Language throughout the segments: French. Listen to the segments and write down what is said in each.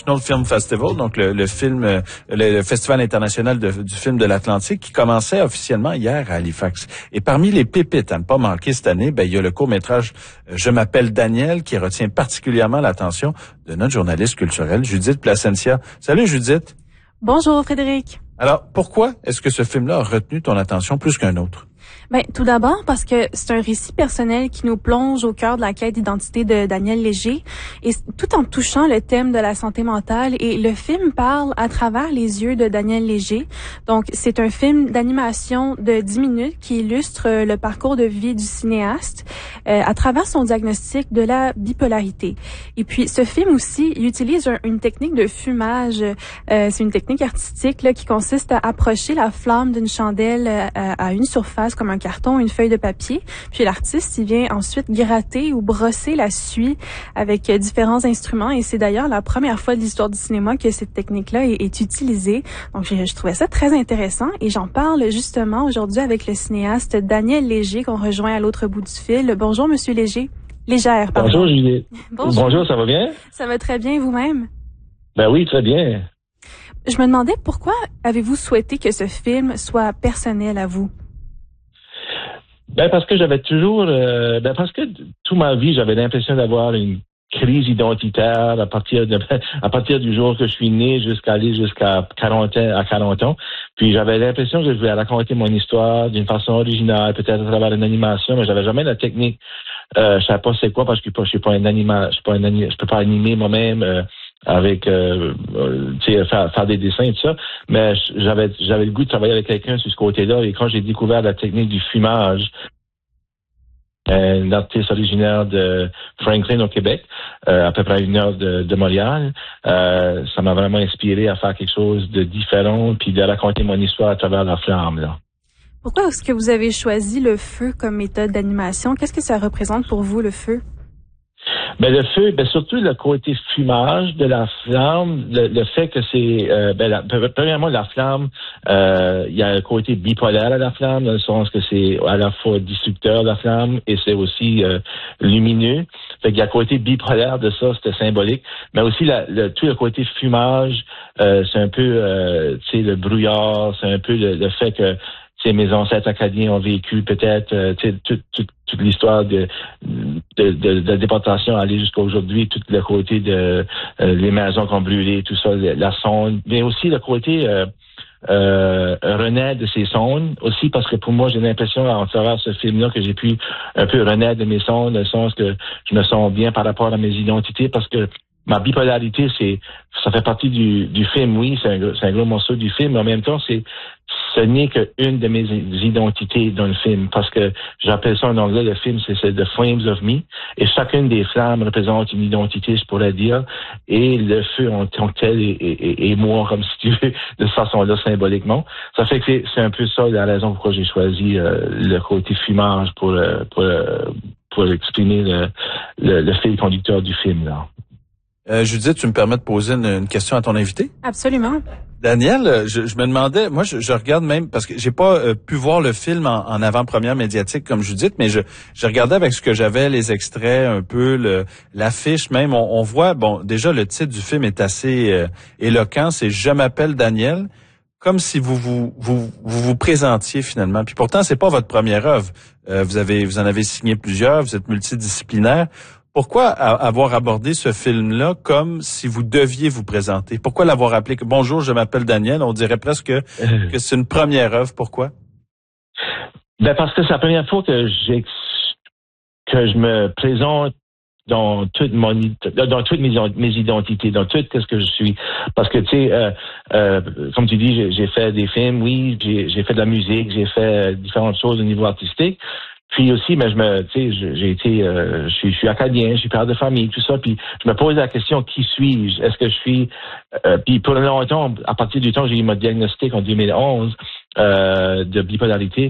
International Film Festival, donc le film, le Festival international du film de l'Atlantique, qui commençait officiellement hier à Halifax. Et parmi les pépites à ne pas manquer cette année, il y a le court-métrage Je m'appelle Daniel, qui retient particulièrement l'attention de notre journaliste culturelle, Judith Placencia. Salut Judith. Bonjour Frédéric. Alors, pourquoi est-ce que ce film-là a retenu ton attention plus qu'un autre? Tout d'abord parce que c'est un récit personnel qui nous plonge au cœur de la quête d'identité de Daniel Léger, et tout en touchant le thème de la santé mentale, et le film parle à travers les yeux de Daniel Léger. Donc c'est un film d'animation de 10 minutes qui illustre le parcours de vie du cinéaste à travers son diagnostic de la bipolarité. Et puis ce film aussi, il utilise une technique de fumage. C'est une technique artistique là, qui consiste à approcher la flamme d'une chandelle à une surface comme un carton, une feuille de papier. Puis l'artiste, il vient ensuite gratter ou brosser la suie avec différents instruments. Et c'est d'ailleurs la première fois de l'histoire du cinéma que cette technique-là est utilisée. Donc je trouvais ça très intéressant et j'en parle justement aujourd'hui avec le cinéaste Daniel Léger qu'on rejoint à l'autre bout du fil. Bonjour Monsieur Léger. Légère, pardon. Bonjour Julie. Bonjour, ça va bien? Ça va très bien, vous-même? Ben oui, très bien. Je me demandais pourquoi avez-vous souhaité que ce film soit personnel à vous? Parce que j'avais toujours, parce que toute ma vie, j'avais l'impression d'avoir une crise identitaire à partir du jour que je suis né jusqu'à 40 ans. Puis j'avais l'impression que je voulais raconter mon histoire d'une façon originale, peut-être à travers une animation, mais j'avais jamais la technique. Je savais pas c'est quoi parce que je suis pas un animateur, je peux pas animer moi-même. Avec faire des dessins et tout ça, mais j'avais le goût de travailler avec quelqu'un sur ce côté-là, et quand j'ai découvert la technique du fumage, un artiste originaire de Franklin au Québec, à peu près à 1 heure de Montréal, ça m'a vraiment inspiré à faire quelque chose de différent puis de raconter mon histoire à travers la flamme là. Pourquoi est-ce que vous avez choisi le feu comme méthode d'animation? Qu'est-ce que ça représente pour vous, le feu? Le feu, surtout le côté fumage de la flamme, le fait que c'est, premièrement, la flamme, il y a un côté bipolaire à la flamme, dans le sens que c'est à la fois destructeur de la flamme et c'est aussi lumineux. Fait qu'il y a un côté bipolaire de ça, c'était symbolique. Mais aussi tout le côté fumage, c'est un peu, le brouillard, c'est un peu le fait que mes ancêtres acadiens ont vécu peut-être toute l'histoire de déportation aller jusqu'à aujourd'hui, tout le côté de les maisons qui ont brûlé, tout ça, la sonde, mais aussi le côté renaître de ces sondes aussi, parce que pour moi, j'ai l'impression en travers ce film-là que j'ai pu un peu renaître de mes sondes, dans le sens que je me sens bien par rapport à mes identités, parce que ma bipolarité, ça fait partie du film, oui, c'est un gros morceau du film, mais en même temps, ce n'est qu'une de mes identités dans le film, parce que j'appelle ça en anglais, le film, c'est The Flames of Me, et chacune des flammes représente une identité, je pourrais dire, et le feu en tant que tel est moi, comme si tu veux, de cette façon-là, symboliquement. Ça fait que c'est un peu ça la raison pourquoi j'ai choisi le côté fumage pour exprimer le fil conducteur du film, là. Judith, tu me permets de poser une question à ton invité? Absolument. Daniel, je me demandais, moi je regarde même, parce que j'ai pas pu voir le film en avant-première médiatique comme Judith, mais je regardais avec ce que j'avais, les extraits, un peu l'affiche même, on voit, bon, déjà le titre du film est assez éloquent, c'est Je m'appelle Daniel, comme si vous présentiez finalement. Puis pourtant, c'est pas votre première œuvre. Vous en avez signé plusieurs, vous êtes multidisciplinaire. Pourquoi avoir abordé ce film-là comme si vous deviez vous présenter? Pourquoi l'avoir appelé « Bonjour, je m'appelle Daniel ». On dirait presque que c'est une première œuvre. Pourquoi? Parce que c'est la première fois que je me présente dans toutes mes identités, dans tout ce que je suis. Parce que, comme tu dis, j'ai fait des films, oui, j'ai fait de la musique, j'ai fait différentes choses au niveau artistique. Puis aussi, mais je suis acadien, je suis père de famille, tout ça. Puis je me pose la question, qui suis-je? Est-ce que je suis... puis pour longtemps, à partir du temps où j'ai eu mon diagnostic en 2011 de bipolarité,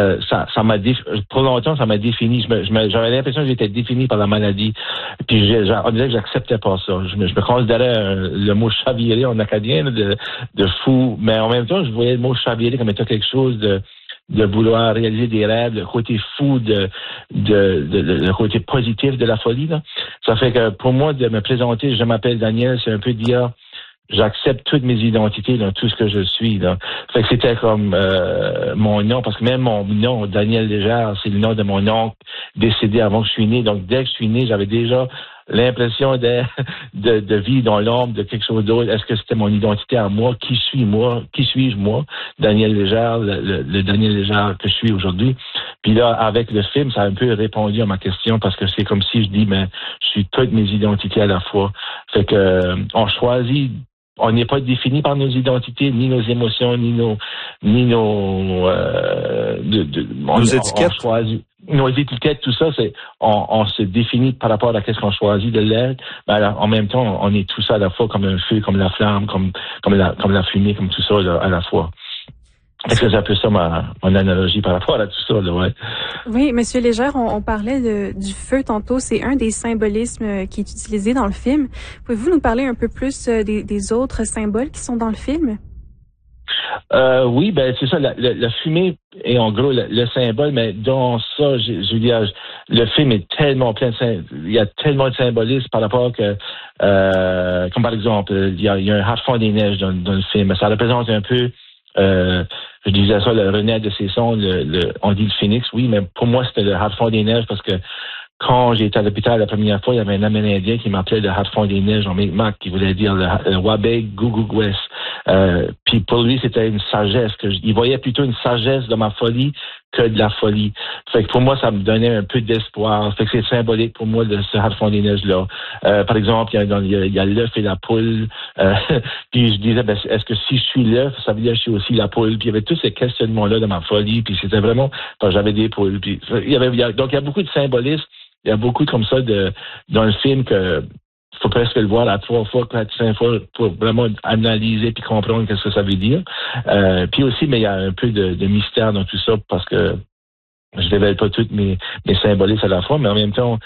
pour longtemps, ça m'a défini. J'avais l'impression que j'étais défini par la maladie. Puis on dirait que j'acceptais pas ça. Je me considérais le mot chaviré en acadien de fou. Mais en même temps, je voyais le mot chaviré comme étant quelque chose de vouloir réaliser des rêves, le côté fou le côté positif de la folie, là. Ça fait que pour moi, de me présenter, je m'appelle Daniel, c'est un peu dire, j'accepte toutes mes identités dans tout ce que je suis, là. Fait que c'était comme mon nom, parce que même mon nom, Daniel Légère, c'est le nom de mon oncle décédé avant que je suis né. Donc dès que je suis né, j'avais déjà l'impression de vivre dans l'ombre de quelque chose d'autre. Est-ce que c'était mon identité à moi? Qui suis-je moi? Daniel Légère, le Daniel Légère que je suis aujourd'hui. Puis là, avec le film, ça a un peu répondu à ma question parce que c'est comme si je dis, mais je suis toutes mes identités à la fois. Fait que on n'est pas défini par nos identités, ni nos émotions, ni nos étiquettes. On choisit nos étiquettes, tout ça, on se définit par rapport à qu'est-ce qu'on choisit de l'être. Mais alors, en même temps, on est tout ça à la fois, comme un feu, comme la flamme, comme la fumée, comme tout ça là, à la fois. Est-ce que c'est un peu ça mon analogie par rapport à tout ça, là, ouais. Oui, Monsieur Légère, on parlait du feu tantôt. C'est un des symbolismes qui est utilisé dans le film. Pouvez-vous nous parler un peu plus des autres symboles qui sont dans le film? Oui, ben c'est ça. La fumée est en gros le symbole, mais dans ça, je veux dire, le film est tellement plein il y a tellement de symbolisme par rapport que, comme par exemple, il y a un harfang des neiges dans le film. Ça représente un peu, je disais ça, le renaître de ses sons, on dit le phénix, oui, mais pour moi, c'était le harfang des neiges parce que quand j'étais à l'hôpital la première fois, il y avait un Amérindien qui m'appelait le harfang des neiges en Mi'kmaq, qui voulait dire le Wabeg Gugugwes. Puis pour lui, c'était une sagesse. Il voyait plutôt une sagesse de ma folie que de la folie. Fait que pour moi, ça me donnait un peu d'espoir. Fait que c'est symbolique pour moi de ce harfang des neiges-là. Par exemple, il y a l'œuf et la poule. Puis je disais, ben, est-ce que si je suis l'œuf, ça veut dire que je suis aussi la poule? Puis il y avait tous ces questionnements-là de ma folie. Puis c'était vraiment, j'avais des poules. Puis donc il y a beaucoup de symbolisme. Il y a beaucoup comme ça dans le film que faut presque le voir à 3 fois, 4, 5 fois pour vraiment analyser puis comprendre qu'est-ce que ça veut dire. Puis aussi, mais il y a un peu de mystère dans tout ça parce que je révèle pas toutes mes symbolismes à la fois, mais en même temps,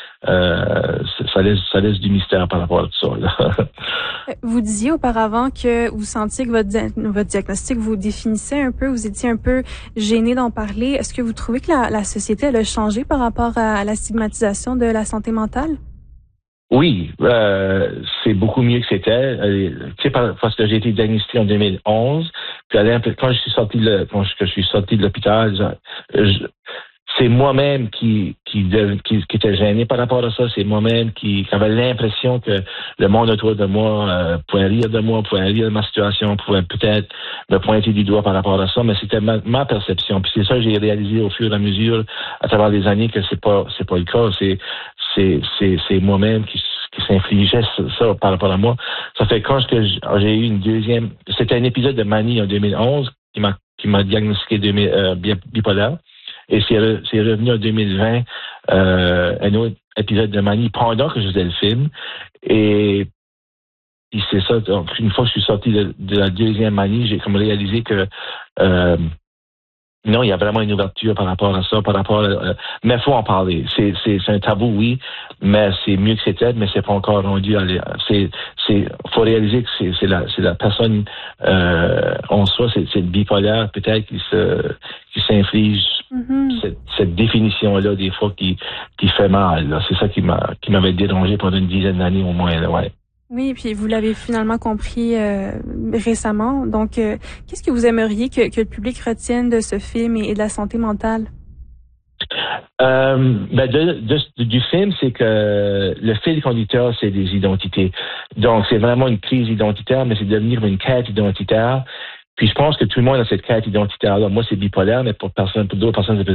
ça laisse du mystère par rapport à tout ça, là. Vous disiez auparavant que vous sentiez que votre diagnostic vous définissait un peu, vous étiez un peu gêné d'en parler. Est-ce que vous trouvez que la société elle a changé par rapport à la stigmatisation de la santé mentale? Oui, c'est beaucoup mieux que c'était. Tu sais, parce que j'ai été diagnostiqué en 2011, puis quand je suis sorti de l'hôpital, c'est moi-même qui était gêné par rapport à ça. C'est moi-même qui avait l'impression que le monde autour de moi pouvait rire de moi, pouvait rire de ma situation, pouvait peut-être me pointer du doigt par rapport à ça. Mais c'était ma perception. Puis c'est ça que j'ai réalisé au fur et à mesure, à travers les années, que c'est pas le cas. C'est moi-même qui s'infligeait ça par rapport à moi. Ça fait quand j'ai eu une deuxième... C'était un épisode de manie en 2011 qui m'a diagnostiqué bipolaire. Et c'est revenu en 2020, un autre épisode de manie pendant que je faisais le film. Et puis c'est ça, donc une fois que je suis sorti de la deuxième manie, j'ai comme réalisé que non, il y a vraiment une ouverture par rapport à ça, mais faut en parler. C'est un tabou, oui, mais c'est mieux que c'était, mais c'est pas encore rendu faut réaliser que c'est la personne, en soi, c'est le bipolaire, peut-être, qui s'inflige cette définition-là, des fois, qui fait mal, là. C'est ça qui m'avait dérangé pendant une dizaine d'années, au moins, là, ouais. Oui, puis vous l'avez finalement compris récemment. Donc, qu'est-ce que vous aimeriez que le public retienne de ce film et de la santé mentale? Du film, c'est que le fil conducteur, c'est des identités. Donc, c'est vraiment une crise identitaire, mais c'est devenir une quête identitaire. Puis je pense que tout le monde a cette quête identitaire-là. Moi, c'est bipolaire, mais pour d'autres personnes, ça peut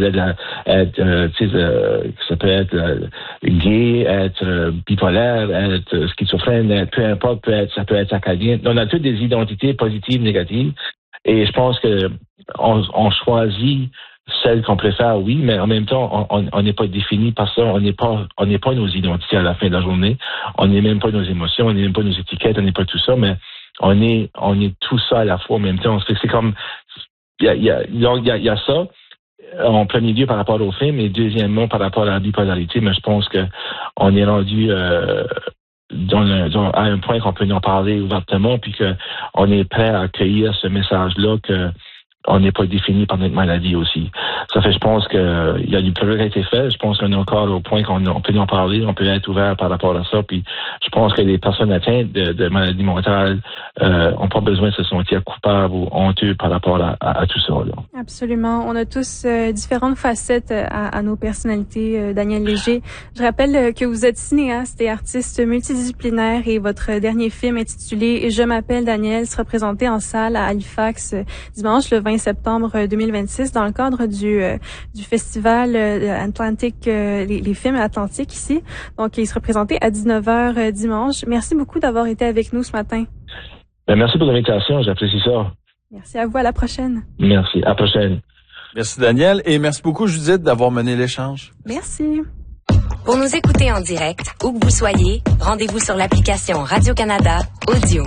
être gay, être bipolaire, être schizophrène, peu importe, ça peut être acadien. On a toutes des identités positives, négatives. Et je pense que on choisit celle qu'on préfère, oui, mais en même temps, on n'est pas défini par ça. On n'est pas nos identités à la fin de la journée. On n'est même pas nos émotions, on n'est même pas nos étiquettes, on n'est pas tout ça, mais on est tout ça à la fois en même temps. C'est comme, il y a ça en premier lieu par rapport au film et deuxièmement par rapport à la bipolarité, mais je pense que on est rendu à un point qu'on peut en parler ouvertement puis qu'on est prêt à accueillir ce message-là que on n'est pas défini par notre maladie aussi. Ça fait, je pense que il y a du progrès qui a été fait. Je pense qu'on est encore au point qu'on peut en parler, on peut être ouvert par rapport à ça. Puis je pense que les personnes atteintes de maladies mentales ont pas besoin de se sentir coupables ou honteux par rapport à tout ça. Là. Absolument. On a tous différentes facettes à nos personnalités. Daniel Léger, je rappelle que vous êtes cinéaste et artiste multidisciplinaire et votre dernier film intitulé « Je m'appelle Daniel » sera présenté en salle à Halifax dimanche le 20 septembre 2026 dans le cadre du festival Atlantique, les films Atlantiques ici. Donc, il sera présenté à 19h dimanche. Merci beaucoup d'avoir été avec nous ce matin. Merci pour l'invitation, j'apprécie ça. Merci à vous, à la prochaine. Merci, à la prochaine. Merci Daniel et merci beaucoup Judith d'avoir mené l'échange. Merci. Pour nous écouter en direct, où que vous soyez, rendez-vous sur l'application Radio-Canada Audio.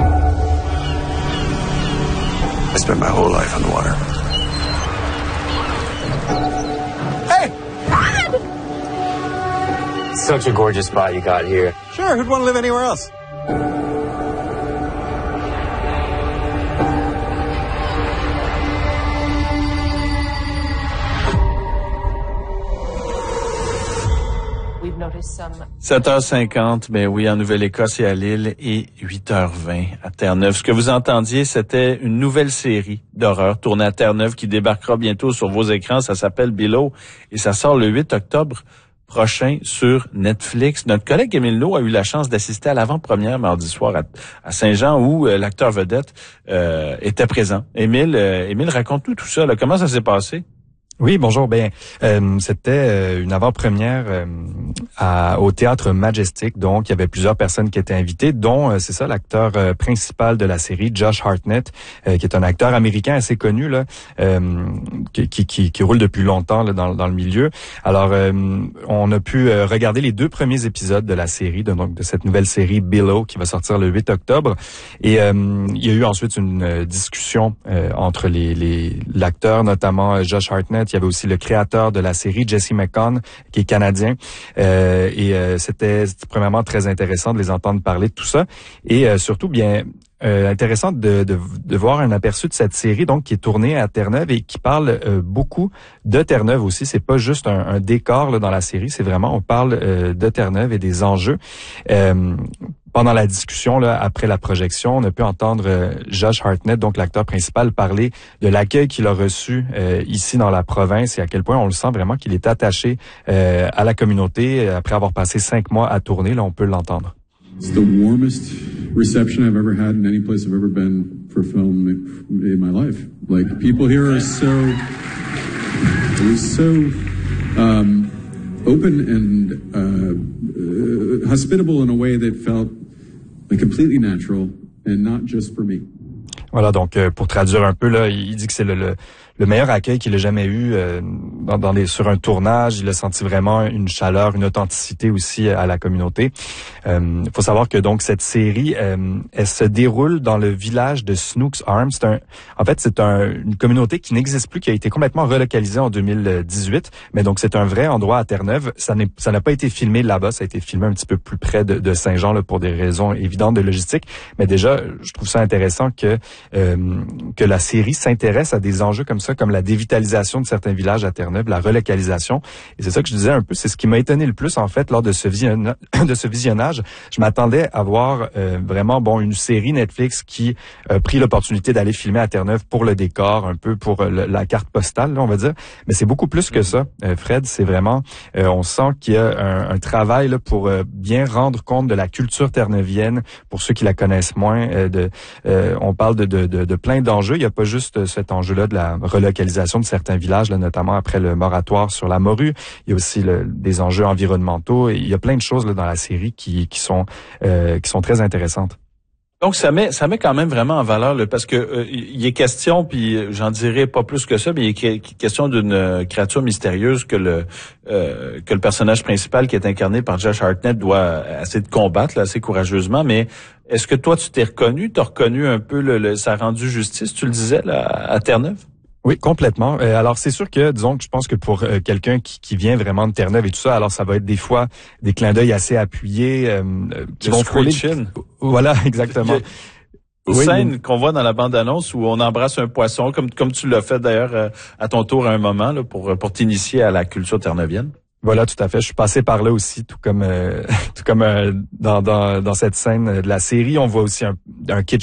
I spent my whole life on the water. Hey! Such a gorgeous spot you got here. Sure, who'd want to live anywhere else? We've noticed some 7h50, ben oui, en Nouvelle-Écosse et à Lille, et 8h20 à Terre-Neuve. Ce que vous entendiez, c'était une nouvelle série d'horreur tournée à Terre-Neuve qui débarquera bientôt sur vos écrans. Ça s'appelle Below et ça sort le 8 octobre prochain sur Netflix. Notre collègue Émile Lowe a eu la chance d'assister à l'avant-première mardi soir à Saint-Jean où l'acteur vedette était présent. Émile, raconte-nous tout ça. Là. Comment ça s'est passé? Oui, bonjour. C'était une avant-première au Théâtre Majestic. Donc, il y avait plusieurs personnes qui étaient invitées, dont, c'est ça, l'acteur principal de la série, Josh Hartnett, qui est un acteur américain assez connu, là, qui roule depuis longtemps là, dans le milieu. Alors, on a pu regarder les 2 premiers épisodes de la série, de cette nouvelle série Below, qui va sortir le 8 octobre. Et il y a eu ensuite une discussion entre l'acteur, notamment Josh Hartnett. Il y avait aussi le créateur de la série, Jesse McCann, qui est canadien. C'était premièrement très intéressant de les entendre parler de tout ça. Et surtout, bien intéressant de voir un aperçu de cette série donc qui est tournée à Terre-Neuve et qui parle beaucoup de Terre-Neuve aussi. C'est pas juste un décor là, dans la série, c'est vraiment on parle de Terre-Neuve et des enjeux. Pendant la discussion, là, après la projection, on a pu entendre Josh Hartnett, donc l'acteur principal, parler de l'accueil qu'il a reçu ici dans la province et à quel point on le sent vraiment qu'il est attaché à la communauté après avoir passé 5 mois à tourner. Là, on peut l'entendre. It's the warmest reception I've ever had in any place I've ever been for film in my life. Like, people here are so open and hospitable in a way that felt like completely natural and not just for me. Voilà, donc pour traduire un peu là, il dit que c'est le meilleur accueil qu'il a jamais eu sur un tournage. Il a senti vraiment une chaleur, une authenticité aussi à la communauté. Faut savoir que donc cette série, elle se déroule dans le village de Snooks Arms. C'est une communauté qui n'existe plus, qui a été complètement relocalisée en 2018. Mais donc c'est un vrai endroit à Terre-Neuve. Ça n'a pas été filmé là-bas. Ça a été filmé un petit peu plus près de Saint-Jean là, pour des raisons évidentes de logistique. Mais déjà, je trouve ça intéressant que la série s'intéresse à des enjeux comme ça, comme la dévitalisation de certains villages à Terre-Neuve, la relocalisation. Et c'est ça que je disais un peu, c'est ce qui m'a étonné le plus en fait lors de ce visionnage. Je m'attendais à voir vraiment une série Netflix qui a pris l'opportunité d'aller filmer à Terre-Neuve pour le décor, un peu pour la carte postale, là, on va dire. Mais c'est beaucoup plus que ça, Fred. C'est vraiment, on sent qu'il y a un travail là, pour bien rendre compte de la culture terneuvienne, pour ceux qui la connaissent moins. On parle de plein d'enjeux. Il n'y a pas juste cet enjeu-là de la relocalisation de certains villages, là, notamment après le moratoire sur la morue. Il y a aussi des enjeux environnementaux. Et il y a plein de choses là, dans la série qui sont très intéressantes. Donc ça met quand même vraiment en valeur parce que il est question, puis j'en dirais pas plus que ça, mais il est question d'une créature mystérieuse que le personnage principal qui est incarné par Josh Hartnett doit essayer de combattre là, assez courageusement. Mais est-ce que toi tu t'es reconnu, t'as reconnu un peu ça a rendu justice, tu le disais là à Terre-Neuve? Oui, complètement. Alors, c'est sûr que, disons que je pense que pour quelqu'un qui vient vraiment de Terre-Neuve et tout ça, alors ça va être des fois des clins d'œil assez appuyés qui vont frôler. Chin. Voilà, exactement. scène qu'on voit dans la bande-annonce où on embrasse un poisson, comme tu l'as fait d'ailleurs à ton tour à un moment là, pour t'initier à la culture terre-neuvienne. Voilà, tout à fait. Je suis passé par là aussi, tout comme dans cette scène de la série. On voit aussi un kitsch